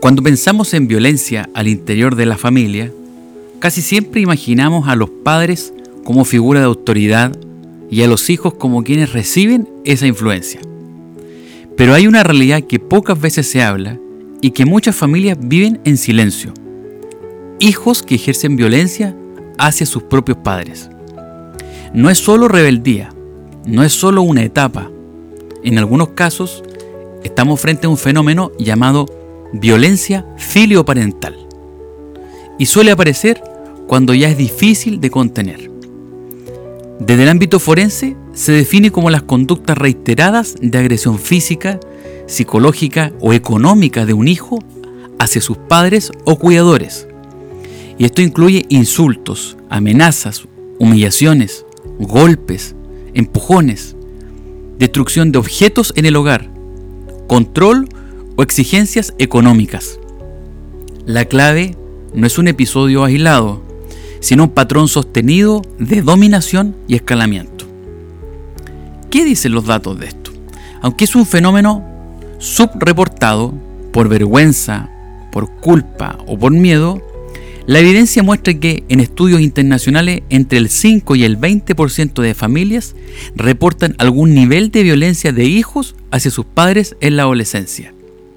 Cuando pensamos en violencia al interior de la familia, casi siempre imaginamos a los padres como figura de autoridad y a los hijos como quienes reciben esa influencia. Pero hay una realidad que pocas veces se habla y que muchas familias viven en silencio. Hijos que ejercen violencia hacia sus propios padres. No es solo rebeldía, no es solo una etapa. En algunos casos, estamos frente a un fenómeno llamado violencia filioparental. Y suele aparecer cuando ya es difícil de contener. Desde el ámbito forense se define como las conductas reiteradas de agresión física, psicológica o económica de un hijo hacia sus padres o cuidadores. Y esto incluye insultos, amenazas, humillaciones, golpes, empujones, destrucción de objetos en el hogar, control o exigencias económicas. La clave no es un episodio aislado, sino un patrón sostenido de dominación y escalamiento. ¿Qué dicen los datos de esto? Aunque es un fenómeno subreportado por vergüenza, por culpa o por miedo, la evidencia muestra que en estudios internacionales entre el 5 y el 20% de familias reportan algún nivel de violencia de hijos hacia sus padres en la adolescencia.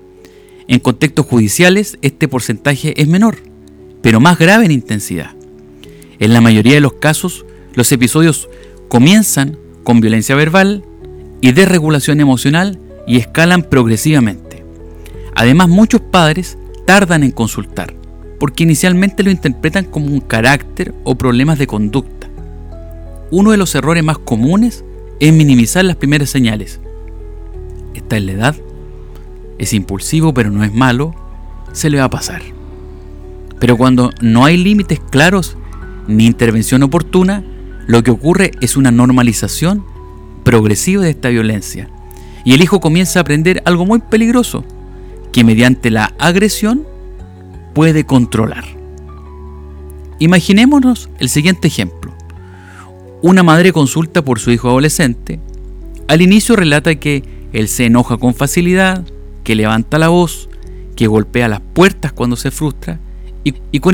En contextos judiciales este porcentaje es menor, pero más grave en intensidad. En la mayoría de los casos, los episodios comienzan con violencia verbal y desregulación emocional y escalan progresivamente. Además, muchos padres tardan en consultar, porque inicialmente lo interpretan como un carácter o problemas de conducta. Uno de los errores más comunes es minimizar las primeras señales. Está en la edad, es impulsivo pero no es malo, se le va a pasar. Pero cuando no hay límites claros ni intervención oportuna, lo que ocurre es una normalización progresiva de esta violencia. Y el hijo comienza a aprender algo muy peligroso, que mediante la agresión puede controlar. Imaginémonos el siguiente ejemplo. Una madre consulta por su hijo adolescente. Al inicio relata que él se enoja con facilidad, que levanta la voz, que golpea las puertas cuando se frustra y con